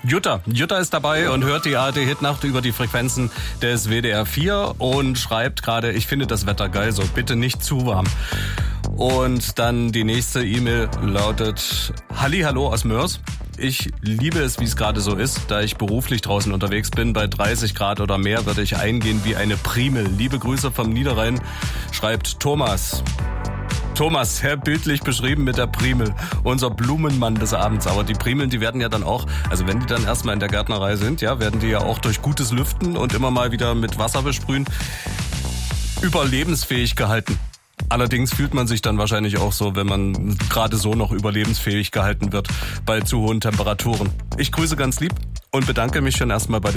Jutta ist dabei und hört die ARD-Hitnacht über die Frequenzen des WDR 4 und schreibt gerade, ich finde das Wetter geil, so bitte nicht zu warm. Und dann die nächste E-Mail lautet, Hallihallo aus Mörs. Ich liebe es, wie es gerade so ist, da ich beruflich draußen unterwegs bin. Bei 30 Grad oder mehr würde ich eingehen wie eine Primel. Liebe Grüße vom Niederrhein, schreibt Thomas. Thomas, sehr bildlich beschrieben mit der Primel. Unser Blumenmann des Abends. Aber die Primeln, die werden ja dann auch, also wenn die dann erstmal in der Gärtnerei sind, ja, werden die ja auch durch gutes Lüften und immer mal wieder mit Wasser besprühen, überlebensfähig gehalten. Allerdings fühlt man sich dann wahrscheinlich auch so, wenn man gerade so noch überlebensfähig gehalten wird bei zu hohen Temperaturen. Ich grüße ganz lieb und bedanke mich schon erstmal bei